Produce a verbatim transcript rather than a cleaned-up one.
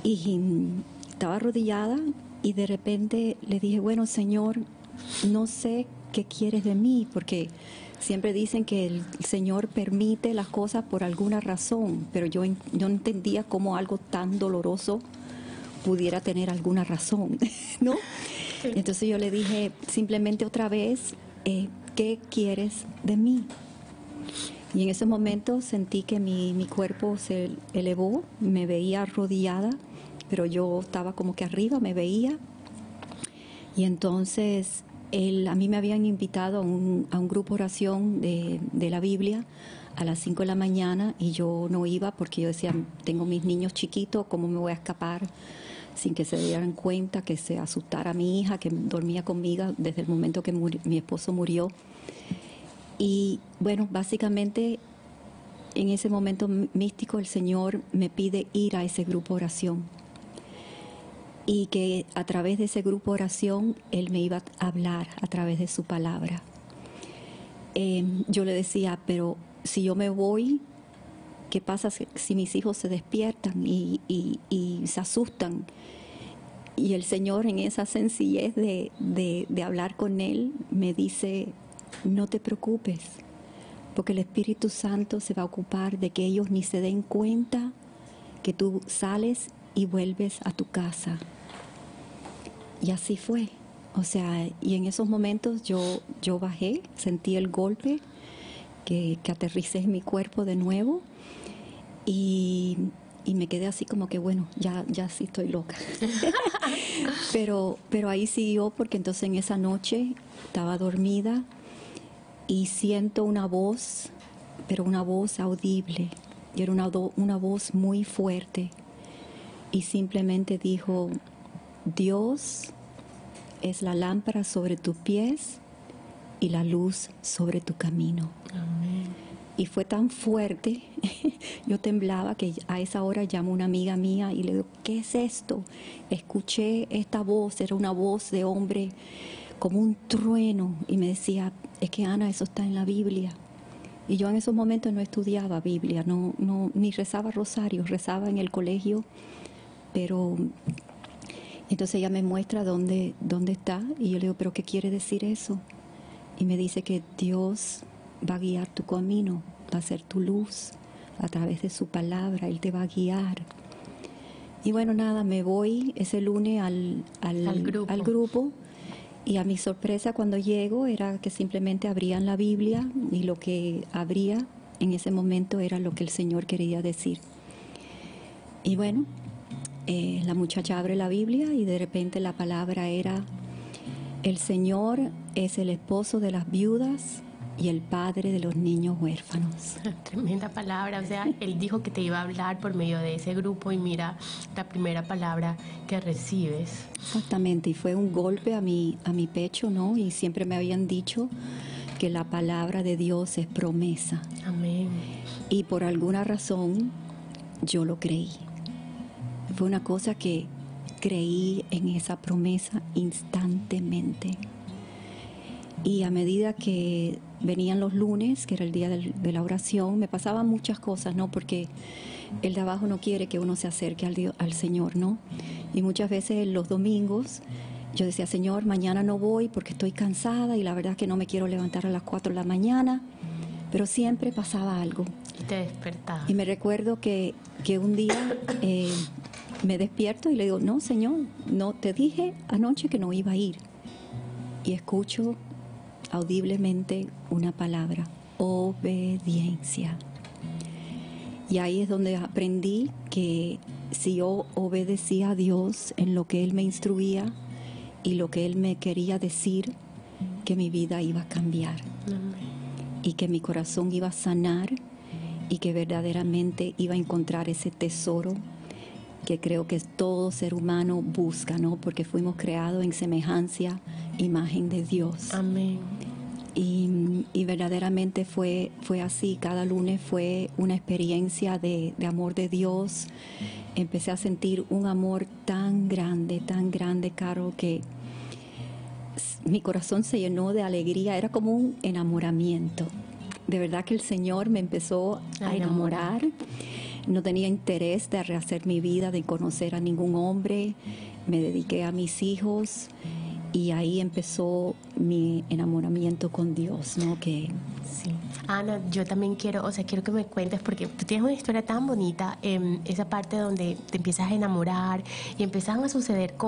Y mm, estaba arrodillada y de repente le dije, bueno, Señor, no sé qué quieres de mí, porque siempre dicen que el Señor permite las cosas por alguna razón, pero yo no entendía cómo algo tan doloroso pudiera tener alguna razón, ¿no? Sí. Entonces yo le dije simplemente otra vez, eh, ¿qué quieres de mí? Y en ese momento sentí que mi, mi cuerpo se elevó, me veía arrodillada, pero yo estaba como que arriba, me veía. Y entonces él, a mí me habían invitado a un, a un grupo oración de, de la Biblia a las cinco de la mañana y yo no iba porque yo decía, tengo mis niños chiquitos, ¿cómo me voy a escapar sin que se dieran cuenta, que se asustara mi hija, que dormía conmigo desde el momento que muri, mi esposo murió? Y bueno, básicamente en ese momento místico el Señor me pide ir a ese grupo oración y que a través de ese grupo oración Él me iba a hablar a través de su palabra. Eh, yo le decía, pero si yo me voy, ¿qué pasa si, si mis hijos se despiertan y, y, y se asustan? Y el Señor, en esa sencillez de, de, de hablar con Él, me dice, no te preocupes, porque el Espíritu Santo se va a ocupar de que ellos ni se den cuenta que tú sales y vuelves a tu casa. Y así fue. O sea, y en esos momentos yo, yo bajé, sentí el golpe, que, que aterricé en mi cuerpo de nuevo y, y me quedé así como que, bueno, ya, ya sí estoy loca. pero, pero ahí siguió, porque entonces en esa noche estaba dormida y siento una voz, pero una voz audible, y era una, do, una voz muy fuerte, y simplemente dijo, Dios es la lámpara sobre tus pies y la luz sobre tu camino. Amén. Y fue tan fuerte, yo temblaba, que a esa hora llamo a una amiga mía y le digo, ¿qué es esto? Escuché esta voz, era una voz de hombre como un trueno, y me decía, es que Ana, eso está en la Biblia. Y yo en esos momentos no estudiaba Biblia, no, no, ni rezaba rosario, rezaba en el colegio, pero entonces ella me muestra dónde, dónde está, y yo le digo, ¿pero qué quiere decir eso? Y me dice que Dios va a guiar tu camino, va a ser tu luz a través de su palabra, Él te va a guiar. Y bueno, nada, me voy ese lunes al, al, al, grupo. al grupo, y a mi sorpresa cuando llego era que simplemente abrían la Biblia, y lo que abría en ese momento era lo que el Señor quería decir. Y bueno, eh, la muchacha abre la Biblia y de repente la palabra era, el Señor es el esposo de las viudas y el padre de los niños huérfanos. Tremenda palabra, o sea, Él dijo que te iba a hablar por medio de ese grupo, y mira la primera palabra que recibes. Exactamente, y fue un golpe a mi, a mi pecho, ¿no? Y siempre me habían dicho que la palabra de Dios es promesa. Amén. Y por alguna razón yo lo creí. Fue una cosa que creí en esa promesa instantemente. Y a medida que venían los lunes, que era el día del, de la oración, me pasaban muchas cosas, ¿no? Porque el de abajo no quiere que uno se acerque al, Dios, al Señor, ¿no? Y muchas veces los domingos yo decía, Señor, mañana no voy porque estoy cansada y la verdad es que no me quiero levantar a las cuatro de la mañana, pero siempre pasaba algo. Y te despertaba. Y me recuerdo que, que un día eh, me despierto y le digo, no, Señor, no, te dije anoche que no iba a ir. Y escucho audiblemente una palabra, obediencia. Y ahí es donde aprendí que si yo obedecía a Dios en lo que Él me instruía y lo que Él me quería decir, que mi vida iba a cambiar. Amén. Y que mi corazón iba a sanar y que verdaderamente iba a encontrar ese tesoro que creo que todo ser humano busca, ¿no? Porque fuimos creados en semejanza, imagen de Dios. Amén. Y, y verdaderamente fue, fue así. Cada lunes fue una experiencia de, de amor de Dios. Empecé a sentir un amor tan grande, tan grande, Caro, que mi corazón se llenó de alegría. Era como un enamoramiento. De verdad que el Señor me empezó a enamorar. no tenía interés de rehacer mi vida, de conocer a ningún hombre. Me dediqué a mis hijos y ahí empezó mi enamoramiento con Dios, ¿no? Que Sí. Ana, yo también quiero, o sea, quiero que me cuentes, porque tú tienes una historia tan bonita, eh, esa parte donde te empiezas a enamorar y empiezan a suceder cosas.